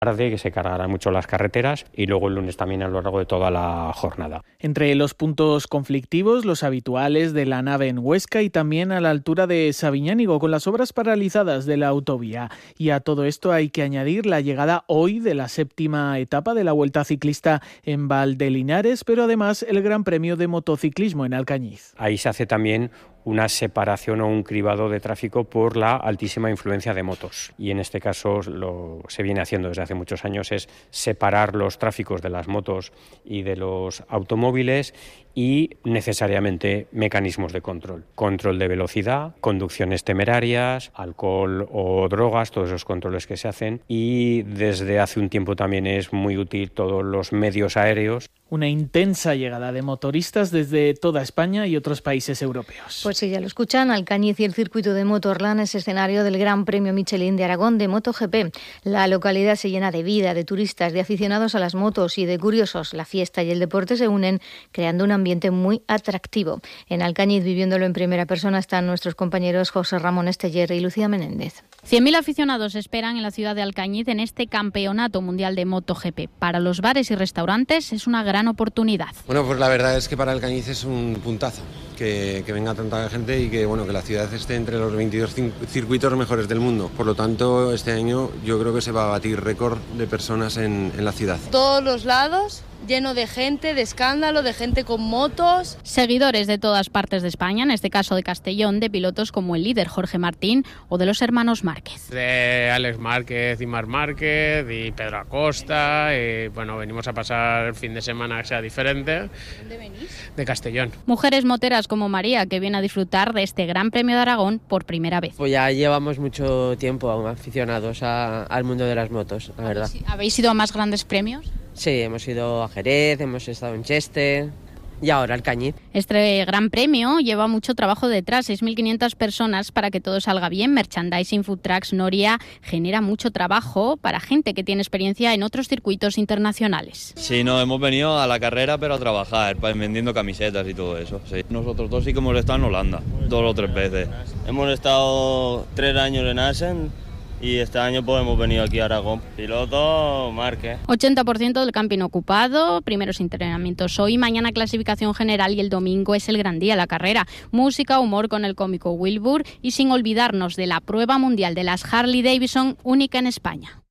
Tarde, que se cargarán mucho las carreteras, y luego el lunes también a lo largo de toda la jornada. Entre los puntos conflictivos, los habituales de la nave en Huesca y también a la altura de Sabiñánigo, con las obras paralizadas de la autovía. Y a todo esto hay que añadir la llegada hoy de la 7ª etapa de la Vuelta Ciclista en Valdelinares, pero además el Gran Premio de Motociclismo en Alcañiz. Ahí se hace también una separación o un cribado de tráfico por la altísima influencia de motos. Y en este caso lo se viene haciendo desde hace muchos años, es separar los tráficos de las motos y de los automóviles y necesariamente mecanismos de control. Control de velocidad, conducciones temerarias, alcohol o drogas, todos esos controles que se hacen. Y desde hace un tiempo también es muy útil todos los medios aéreos. Una intensa llegada de motoristas desde toda España y otros países europeos. Pues sí, ya lo escuchan, Alcañiz y el circuito de Motorland es escenario del Gran Premio Michelin de Aragón de MotoGP. La localidad se llena de vida, de turistas, de aficionados a las motos y de curiosos. La fiesta y el deporte se unen, creando un ambiente muy atractivo. En Alcañiz, viviéndolo en primera persona, están nuestros compañeros José Ramón Esteller y Lucía Menéndez. 100.000 aficionados esperan en la ciudad de Alcañiz en este campeonato mundial de MotoGP. Para los bares y restaurantes es una gran oportunidad. Bueno, pues la verdad es que para Alcañiz es un puntazo que venga tanta gente y que bueno, que la ciudad esté entre los 22 circuitos mejores del mundo. Por lo tanto, este año yo creo que se va a batir récord de personas en la ciudad. Todos los lados, lleno de gente, de escándalo, de gente con motos. Seguidores de todas partes de España, en este caso de Castellón, de pilotos como el líder Jorge Martín o de los hermanos Márquez. De Alex Márquez y Marc Márquez y Pedro Acosta. Y bueno, venimos a pasar el fin de semana que sea diferente. ¿Dónde venís? De Castellón. Mujeres moteras como María, que viene a disfrutar de este Gran Premio de Aragón por primera vez. Pues ya llevamos mucho tiempo aficionados al mundo de las motos, la verdad. ¿Habéis ido a más grandes premios? Sí, hemos ido a Jerez, hemos estado en Cheste y ahora Alcañiz. Este Gran Premio lleva mucho trabajo detrás, 6.500 personas para que todo salga bien. Merchandising, food trucks, Noria genera mucho trabajo para gente que tiene experiencia en otros circuitos internacionales. Sí, no, hemos venido a la carrera pero a trabajar, vendiendo camisetas y todo eso. Sí. Nosotros dos sí que hemos estado en Holanda, 2 o 3 veces. Hemos estado 3 años en Assen. Y este año pues hemos venido aquí a Aragón. Piloto Márquez. 80% del camping ocupado, primeros entrenamientos hoy, mañana clasificación general y el domingo es el gran día, la carrera. Música, humor con el cómico Wilbur y sin olvidarnos de la prueba mundial de las Harley Davidson, única en España.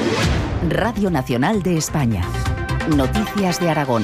Radio Nacional de España. Noticias de Aragón.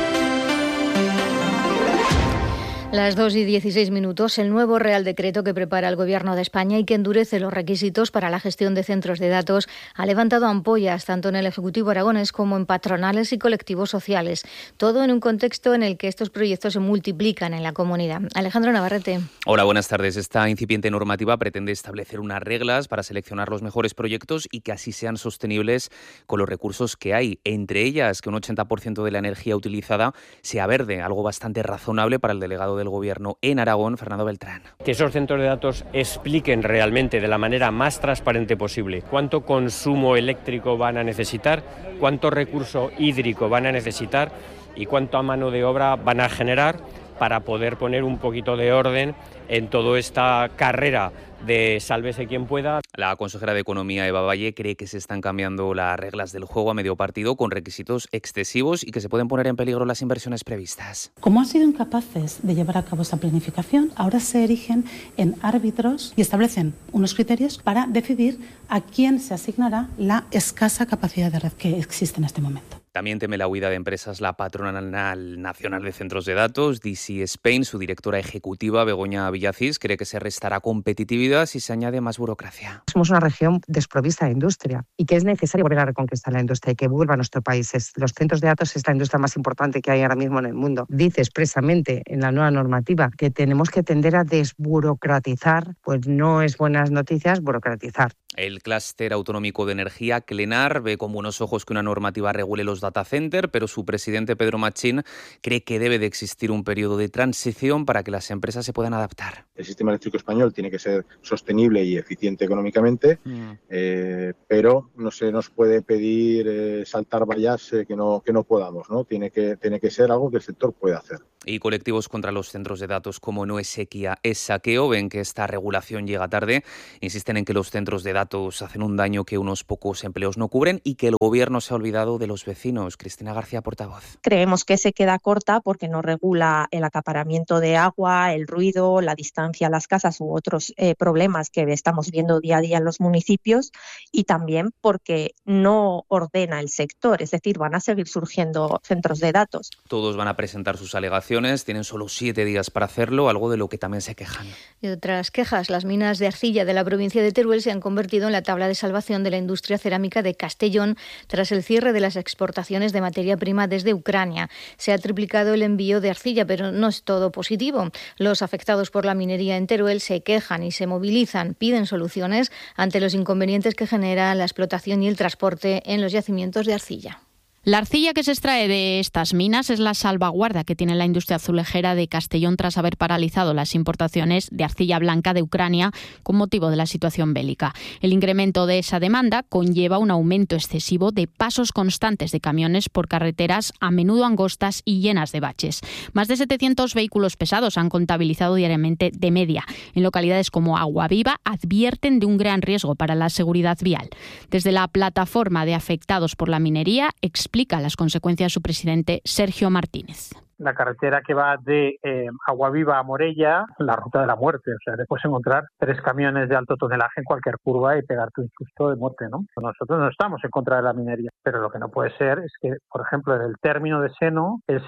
Las 2:16, el nuevo Real Decreto que prepara el Gobierno de España y que endurece los requisitos para la gestión de centros de datos ha levantado ampollas tanto en el Ejecutivo aragonés como en patronales y colectivos sociales. Todo en un contexto en el que estos proyectos se multiplican en la comunidad. Alejandro Navarrete. Hola, buenas tardes. Esta incipiente normativa pretende establecer unas reglas para seleccionar los mejores proyectos y que así sean sostenibles con los recursos que hay. Entre ellas, que un 80% de la energía utilizada sea verde, algo bastante razonable para el delegado del Gobierno en Aragón, Fernando Beltrán. Que esos centros de datos expliquen realmente de la manera más transparente posible cuánto consumo eléctrico van a necesitar, cuánto recurso hídrico van a necesitar y cuánta mano de obra van a generar para poder poner un poquito de orden en toda esta carrera de sálvese quien pueda. La consejera de Economía, Eva Valle, cree que se están cambiando las reglas del juego a medio partido con requisitos excesivos y que se pueden poner en peligro las inversiones previstas. Como han sido incapaces de llevar a cabo esa planificación, ahora se erigen en árbitros y establecen unos criterios para decidir a quién se asignará la escasa capacidad de red que existe en este momento. También teme la huida de empresas la Patronal Nacional de Centros de Datos, DC Spain. Su directora ejecutiva, Begoña Villacís, cree que se restará competitividad si se añade más burocracia. Somos una región desprovista de industria y que es necesario volver a reconquistar la industria y que vuelva a nuestro país. Los centros de datos es la industria más importante que hay ahora mismo en el mundo. Dice expresamente en la nueva normativa que tenemos que tender a desburocratizar, pues no es buenas noticias burocratizar. El clúster autonómico de energía, CLENAR, ve con buenos ojos que una normativa regule los data centers, pero su presidente, Pedro Machín, cree que debe de existir un periodo de transición para que las empresas se puedan adaptar. El sistema eléctrico español tiene que ser sostenible y eficiente económicamente, pero no se nos puede pedir saltar vallas que no podamos, ¿no? Tiene que ser algo que el sector pueda hacer. Y colectivos contra los centros de datos como No es Sequía, es Saqueo ven que esta regulación llega tarde. Insisten en que los centros de datos hacen un daño que unos pocos empleos no cubren y que el gobierno se ha olvidado de los vecinos. Cristina García, portavoz. Creemos que se queda corta porque no regula el acaparamiento de agua, el ruido, la distancia a las casas u otros problemas que estamos viendo día a día en los municipios, y también porque no ordena el sector, es decir, van a seguir surgiendo centros de datos. Todos van a presentar sus alegaciones, tienen solo 7 días para hacerlo, algo de lo que también se quejan. Y otras quejas, las minas de arcilla de la provincia de Teruel se han convertido en la tabla de salvación de la industria cerámica de Castellón tras el cierre de las exportaciones de materia prima desde Ucrania. Se ha triplicado el envío de arcilla, pero no es todo positivo. Los afectados por la minería en Teruel se quejan y se movilizan, piden soluciones ante los inconvenientes que genera la explotación y el transporte en los yacimientos de arcilla. La arcilla que se extrae de estas minas es la salvaguarda que tiene la industria azulejera de Castellón tras haber paralizado las importaciones de arcilla blanca de Ucrania con motivo de la situación bélica. El incremento de esa demanda conlleva un aumento excesivo de pasos constantes de camiones por carreteras a menudo angostas y llenas de baches. Más de 700 vehículos pesados han contabilizado diariamente de media. En localidades como Aguaviva advierten de un gran riesgo para la seguridad vial. Desde la plataforma de afectados por la minería explica las consecuencias su presidente Sergio Martínez. La carretera que va de Aguaviva a Morella, la ruta de la muerte. O sea, te puedes encontrar 3 camiones de alto tonelaje en cualquier curva y pegarte un susto de muerte, ¿no? Nosotros no estamos en contra de la minería, pero lo que no puede ser es que, por ejemplo, en el término de Seno, el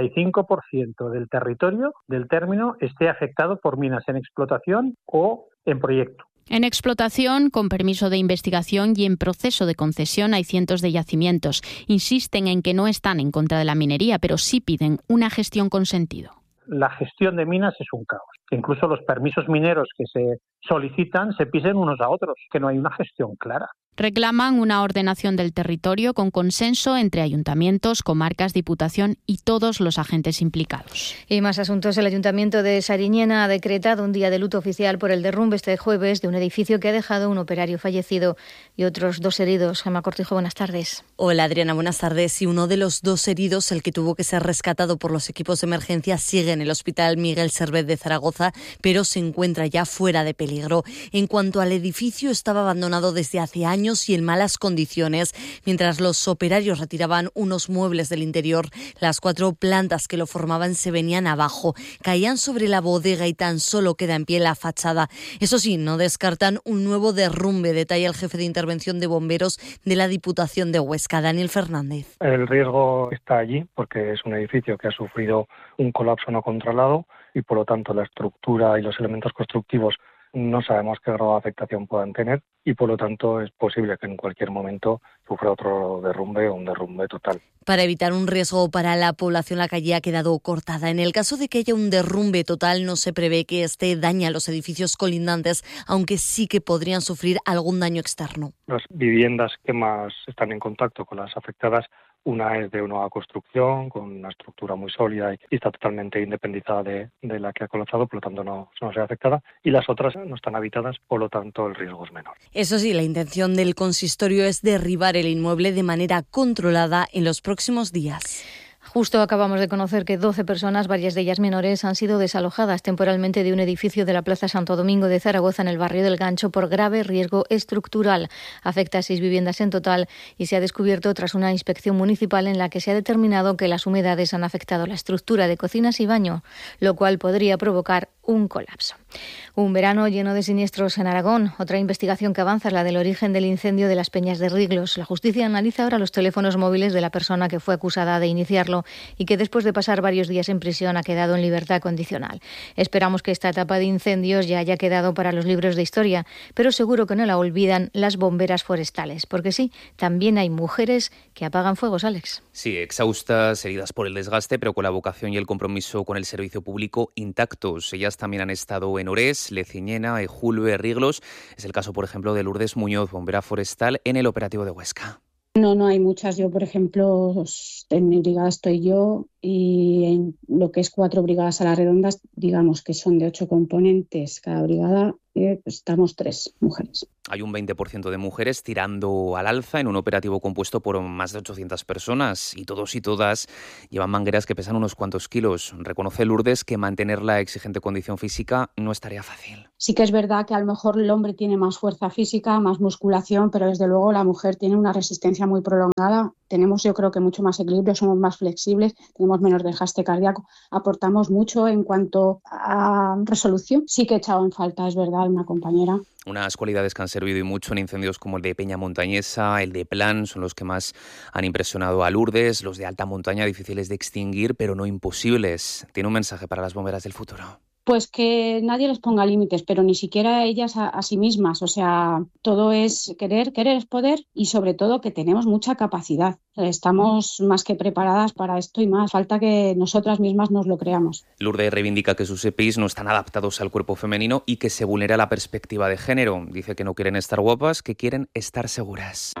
75% del territorio del término esté afectado por minas en explotación o en proyecto. En explotación, con permiso de investigación y en proceso de concesión hay cientos de yacimientos. Insisten en que no están en contra de la minería, pero sí piden una gestión con sentido. La gestión de minas es un caos. Que incluso los permisos mineros que se solicitan se pisen unos a otros, que no hay una gestión clara. Reclaman una ordenación del territorio con consenso entre ayuntamientos, comarcas, diputación y todos los agentes implicados. Y más asuntos. El Ayuntamiento de Sariñena ha decretado un día de luto oficial por el derrumbe este jueves de un edificio que ha dejado un operario fallecido y otros 2 heridos. Gemma Cortijo, buenas tardes. Hola Adriana, buenas tardes. Y uno de los 2 heridos, el que tuvo que ser rescatado por los equipos de emergencia, sigue en el Hospital Miguel Servet de Zaragoza, pero se encuentra ya fuera de peligro. En cuanto al edificio, estaba abandonado desde hace años y en malas condiciones. Mientras los operarios retiraban unos muebles del interior, las 4 plantas que lo formaban se venían abajo, caían sobre la bodega y tan solo queda en pie la fachada. Eso sí, no descartan un nuevo derrumbe, detalla el jefe de intervención de bomberos de la Diputación de Huesca, Daniel Fernández. El riesgo está allí porque es un edificio que ha sufrido un colapso no controlado y por lo tanto la estructura y los elementos constructivos no sabemos qué grado de afectación puedan tener y por lo tanto es posible que en cualquier momento sufra otro derrumbe o un derrumbe total. Para evitar un riesgo para la población, la calle ha quedado cortada. En el caso de que haya un derrumbe total, no se prevé que este dañe a los edificios colindantes, aunque sí que podrían sufrir algún daño externo. Las viviendas que más están en contacto con las afectadas, una es de nueva construcción, con una estructura muy sólida y está totalmente independizada de la que ha colapsado, por lo tanto no se ve afectada. Y las otras no están habitadas, por lo tanto el riesgo es menor. Eso sí, la intención del consistorio es derribar el inmueble de manera controlada en los próximos días. Justo acabamos de conocer que 12 personas, varias de ellas menores, han sido desalojadas temporalmente de un edificio de la Plaza Santo Domingo de Zaragoza en el barrio del Gancho por grave riesgo estructural. Afecta a 6 viviendas en total y se ha descubierto tras una inspección municipal en la que se ha determinado que las humedades han afectado la estructura de cocinas y baño, lo cual podría provocar un colapso. Un verano lleno de siniestros en Aragón. Otra investigación que avanza es la del origen del incendio de las Peñas de Riglos. La justicia analiza ahora los teléfonos móviles de la persona que fue acusada de iniciarlo y que después de pasar varios días en prisión ha quedado en libertad condicional. Esperamos que esta etapa de incendios ya haya quedado para los libros de historia, pero seguro que no la olvidan las bomberas forestales, porque sí, también hay mujeres que apagan fuegos, Alex. Sí, exhaustas, heridas por el desgaste, pero con la vocación y el compromiso con el servicio público intactos. Ellas también han estado en Orés, Leciñena, Ejulbe, Riglos. Es el caso, por ejemplo, de Lourdes Muñoz, bombera forestal, en el operativo de Huesca. No hay muchas. Yo, por ejemplo, en mi brigada estoy yo y en lo que es 4 brigadas a la redonda, digamos que son de 8 componentes cada brigada, estamos 3 mujeres. Hay un 20% de mujeres tirando al alza en un operativo compuesto por más de 800 personas y todos y todas llevan mangueras que pesan unos cuantos kilos. Reconoce Lourdes que mantener la exigente condición física no es tarea fácil. Sí que es verdad que a lo mejor el hombre tiene más fuerza física, más musculación, pero desde luego la mujer tiene una resistencia muy prolongada. Tenemos, yo creo que mucho más equilibrio, somos más flexibles, tenemos menos desgaste cardíaco, aportamos mucho en cuanto a resolución. Sí que he echado en falta, es verdad, una compañera. Unas cualidades que han servido y mucho en incendios como el de Peña Montañesa, el de Plan, son los que más han impresionado a Lourdes. Los de alta montaña difíciles de extinguir, pero no imposibles. Tiene un mensaje para las bomberas del futuro. Pues que nadie les ponga límites, pero ni siquiera ellas a sí mismas. O sea, todo es querer es poder y sobre todo que tenemos mucha capacidad. Estamos más que preparadas para esto y más. Falta que nosotras mismas nos lo creamos. Lourdes reivindica que sus EPIs no están adaptados al cuerpo femenino y que se vulnera la perspectiva de género. Dice que no quieren estar guapas, que quieren estar seguras.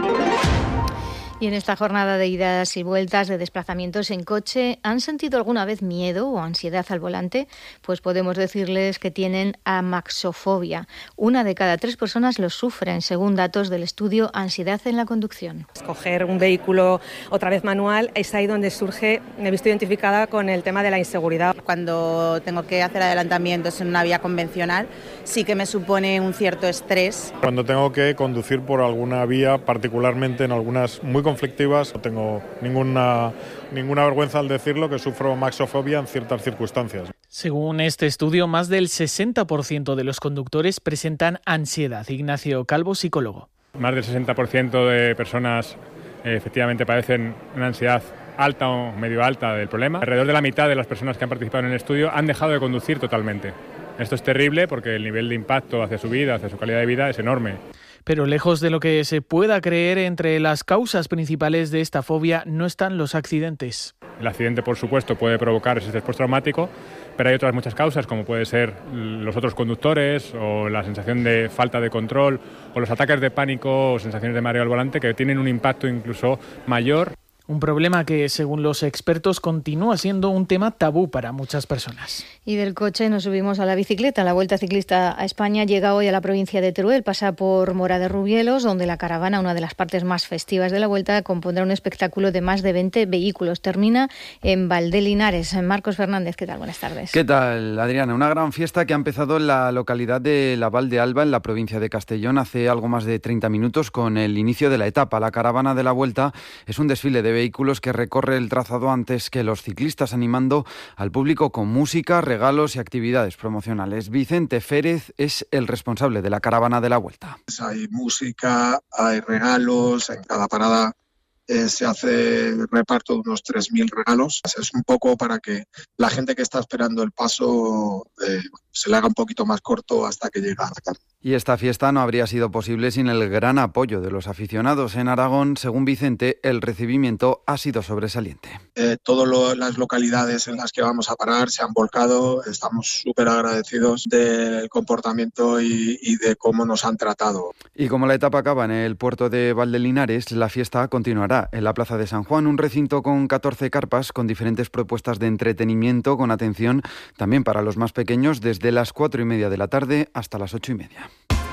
Y en esta jornada de idas y vueltas, de desplazamientos en coche, ¿han sentido alguna vez miedo o ansiedad al volante? Pues podemos decirles que tienen amaxofobia. 1 de cada 3 personas lo sufren, según datos del estudio Ansiedad en la conducción. Escoger un vehículo otra vez manual es ahí donde surge, me he visto identificada con el tema de la inseguridad. Cuando tengo que hacer adelantamientos en una vía convencional, sí que me supone un cierto estrés. Cuando tengo que conducir por alguna vía, particularmente en algunas muy conflictivas, no tengo ninguna vergüenza al decirlo, que sufro maxofobia en ciertas circunstancias. Según este estudio, más del 60% de los conductores presentan ansiedad. Ignacio Calvo, psicólogo. Más del 60% de personas efectivamente padecen una ansiedad alta o medio alta del problema. Alrededor de la mitad de las personas que han participado en el estudio han dejado de conducir totalmente. Esto es terrible porque el nivel de impacto hacia su vida, hacia su calidad de vida es enorme. Pero lejos de lo que se pueda creer, entre las causas principales de esta fobia no están los accidentes. El accidente, por supuesto, puede provocar ese estrés postraumático, pero hay otras muchas causas, como puede ser los otros conductores o la sensación de falta de control o los ataques de pánico o sensaciones de mareo al volante, que tienen un impacto incluso mayor. Un problema que, según los expertos, continúa siendo un tema tabú para muchas personas. Y del coche nos subimos a la bicicleta. La Vuelta Ciclista a España llega hoy a la provincia de Teruel, pasa por Mora de Rubielos, donde la caravana, una de las partes más festivas de la Vuelta, compondrá un espectáculo de más de 20 vehículos. Termina en Valdelinares. Marcos Fernández, ¿qué tal? Buenas tardes. ¿Qué tal, Adriana? Una gran fiesta que ha empezado en la localidad de La Val de Alba, en la provincia de Castellón, hace algo más de 30 minutos, con el inicio de la etapa. La caravana de la Vuelta es un desfile de vehículos que recorre el trazado antes que los ciclistas, animando al público con música, regalos y actividades promocionales. Vicente Férez es el responsable de la caravana de la Vuelta. Hay música, hay regalos, en cada parada se hace reparto de unos 3.000 regalos. Es un poco para que la gente que está esperando el paso se le haga un poquito más corto hasta que llega a la carga. Y esta fiesta no habría sido posible sin el gran apoyo de los aficionados. En Aragón, según Vicente, el recibimiento ha sido sobresaliente. Todas las localidades en las que vamos a parar se han volcado. Estamos súper agradecidos del comportamiento y de cómo nos han tratado. Y como la etapa acaba en el puerto de Valdelinares, la fiesta continuará en la Plaza de San Juan, un recinto con 14 carpas con diferentes propuestas de entretenimiento, con atención también para los más pequeños, desde las 4:30 de la tarde hasta las 8:30.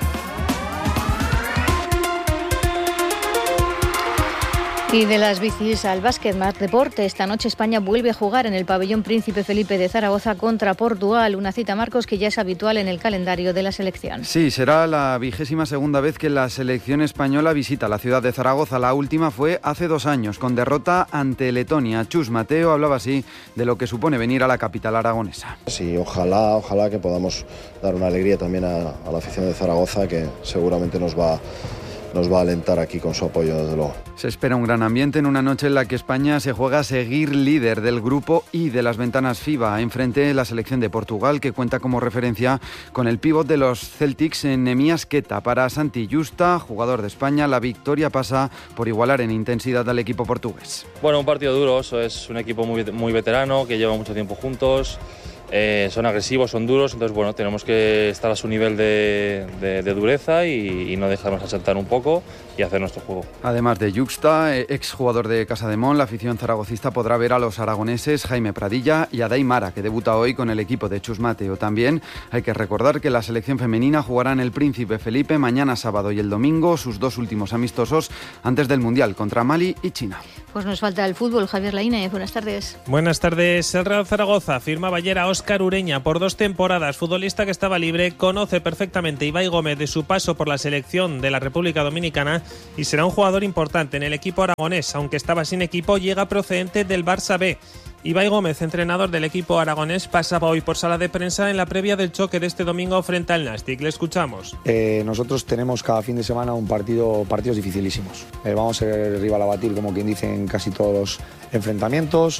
Y de las bicis al básquet, más deporte. Esta noche España vuelve a jugar en el pabellón Príncipe Felipe de Zaragoza contra Portugal. Una cita, Marcos, que ya es habitual en el calendario de la selección. Sí, será la 22ª vez que la selección española visita la ciudad de Zaragoza. La última fue hace 2 años, con derrota ante Letonia. Chus Mateo hablaba así de lo que supone venir a la capital aragonesa. Sí, ojalá que podamos dar una alegría también a la afición de Zaragoza, que seguramente nos va a alentar aquí con su apoyo, desde luego. Se espera un gran ambiente en una noche en la que España se juega a seguir líder del grupo I de las ventanas FIBA. Enfrente la selección de Portugal, que cuenta como referencia con el pívot de los Celtics, Nemías Queta. Para Santi Justa, jugador de España, la victoria pasa por igualar en intensidad al equipo portugués. Bueno, un partido duro, es un equipo muy veterano, que lleva mucho tiempo juntos. son agresivos, son duros, entonces bueno, tenemos que estar a su nivel de dureza y no dejarnos achantar un poco y hacer nuestro juego. Además de Yuxta, exjugador de Casademón, la afición zaragocista podrá ver a los aragoneses Jaime Pradilla y a Dai Mara, que debuta hoy con el equipo de Chus Mateo. También hay que recordar que la selección femenina jugará en el Príncipe Felipe mañana sábado y el domingo sus 2 últimos amistosos antes del Mundial contra Mali y China. Pues nos falta el fútbol. Javier Laínez, buenas tardes. Buenas tardes. El Real Zaragoza firmaba ayer a Óscar Ureña por 2 temporadas. Futbolista que estaba libre, conoce perfectamente Ibai Gómez de su paso por la selección de la República Dominicana y será un jugador importante en el equipo aragonés. Aunque estaba sin equipo, llega procedente del Barça B. Ibai Gómez, entrenador del equipo aragonés, pasaba hoy por sala de prensa en la previa del choque de este domingo frente al Nastic. Le escuchamos. Nosotros tenemos cada fin de semana partidos dificilísimos. Vamos a ser el rival a batir, como quien dice, en casi todos los enfrentamientos.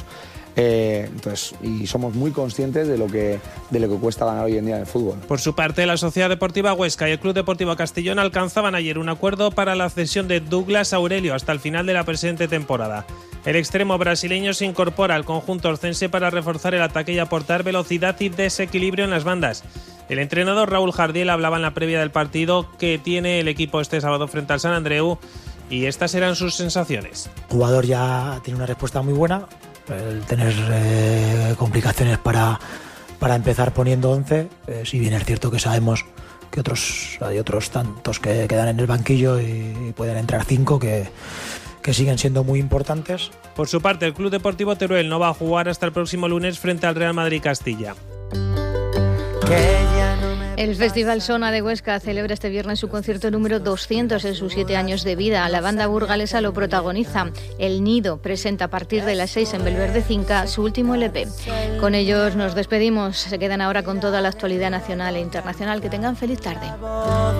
Y somos muy conscientes de lo que cuesta ganar hoy en día en el fútbol. Por su parte, la Sociedad Deportiva Huesca y el Club Deportivo Castellón alcanzaban ayer un acuerdo para la cesión de Douglas Aurelio hasta el final de la presente temporada. El extremo brasileño se incorpora al conjunto orcense para reforzar el ataque y aportar velocidad y desequilibrio en las bandas. El entrenador Raúl Jardiel hablaba en la previa del partido que tiene el equipo este sábado frente al Sant Andreu y estas eran sus sensaciones. El jugador ya tiene una respuesta muy buena. El tener complicaciones para empezar poniendo 11, si bien es cierto que sabemos que hay otros tantos que quedan en el banquillo y pueden entrar 5 que siguen siendo muy importantes. Por su parte, el Club Deportivo Teruel no va a jugar hasta el próximo lunes frente al Real Madrid Castilla. El Festival Sona de Huesca celebra este viernes su concierto número 200 en sus 7 años de vida. La banda burgalesa lo protagoniza. El Nido presenta a partir de las 6 en Belverde Cinca su último LP. Con ellos nos despedimos. Se quedan ahora con toda la actualidad nacional e internacional. Que tengan feliz tarde.